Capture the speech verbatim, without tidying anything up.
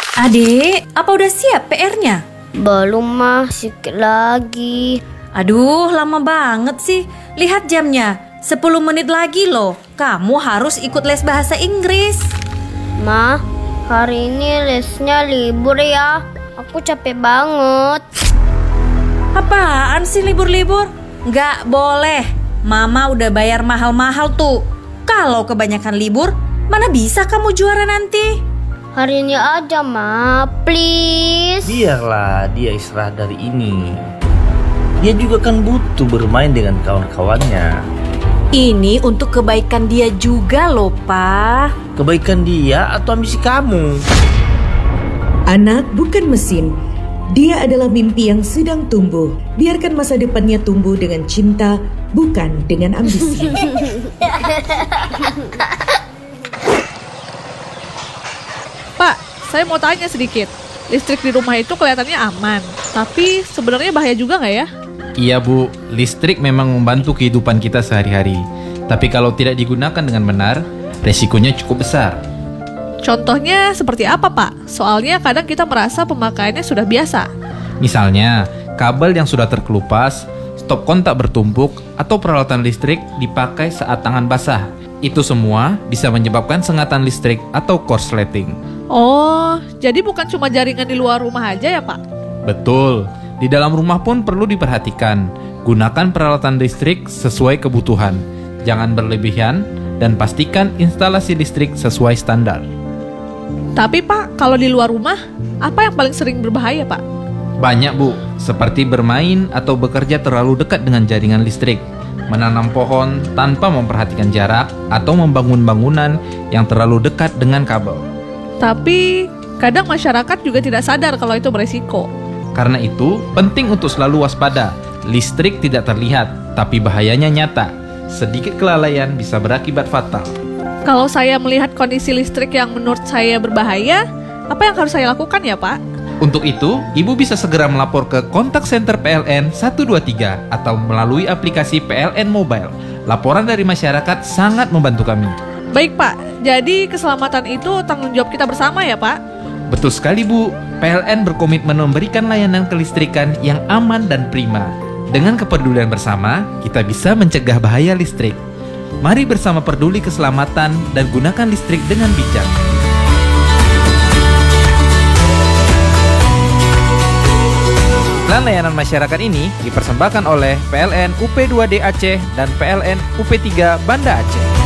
Adek, apa udah siap P R-nya? Belum mah, sedikit lagi. Aduh, lama banget sih. Lihat jamnya, sepuluh menit lagi loh. Kamu harus ikut les bahasa Inggris. Ma, hari ini lesnya libur ya. Aku capek banget. Apaan sih libur-libur? Nggak boleh. Mama udah bayar mahal-mahal tuh. Kalau kebanyakan libur, mana bisa kamu juara nanti? Hari ini aja, Ma, please. Biarlah dia istirahat dari ini. Dia juga kan butuh bermain dengan kawan-kawannya. Ini untuk kebaikan dia juga loh, Pa. Kebaikan dia atau ambisi kamu? Anak bukan mesin. Dia adalah mimpi yang sedang tumbuh. Biarkan masa depannya tumbuh dengan cinta, bukan dengan ambisi. Pak, saya mau tanya sedikit. Listrik di rumah itu kelihatannya aman, tapi sebenarnya bahaya juga nggak ya? Iya Bu, listrik memang membantu kehidupan kita sehari-hari. Tapi kalau tidak digunakan dengan benar, resikonya cukup besar. Contohnya seperti apa Pak? Soalnya kadang kita merasa pemakaiannya sudah biasa. Misalnya, kabel yang sudah terkelupas, stop kontak bertumpuk, atau peralatan listrik dipakai saat tangan basah. Itu semua bisa menyebabkan sengatan listrik atau korsleting. Oh, jadi bukan cuma jaringan di luar rumah aja ya Pak? Betul, di dalam rumah pun perlu diperhatikan. Gunakan peralatan listrik sesuai kebutuhan. Jangan berlebihan dan pastikan instalasi listrik sesuai standar. Tapi Pak, kalau di luar rumah, apa yang paling sering berbahaya Pak? Banyak Bu, seperti bermain atau bekerja terlalu dekat dengan jaringan listrik, menanam pohon tanpa memperhatikan jarak, atau membangun bangunan yang terlalu dekat dengan kabel. Tapi kadang masyarakat juga tidak sadar kalau itu beresiko. Karena itu, penting untuk selalu waspada. Listrik tidak terlihat, tapi bahayanya nyata. Sedikit kelalaian bisa berakibat fatal. Kalau saya melihat kondisi listrik yang menurut saya berbahaya, apa yang harus saya lakukan ya Pak? Untuk itu, Ibu bisa segera melapor ke kontak center P L N satu dua tiga atau melalui aplikasi P L N Mobile. Laporan dari masyarakat sangat membantu kami. Baik Pak, jadi keselamatan itu tanggung jawab kita bersama ya Pak? Betul sekali Bu, P L N berkomitmen memberikan layanan kelistrikan yang aman dan prima. Dengan kepedulian bersama, kita bisa mencegah bahaya listrik. Mari bersama peduli keselamatan dan gunakan listrik dengan bijak. Iklan layanan masyarakat ini dipersembahkan oleh P L N U P dua D Aceh dan P L N U P tiga Banda Aceh.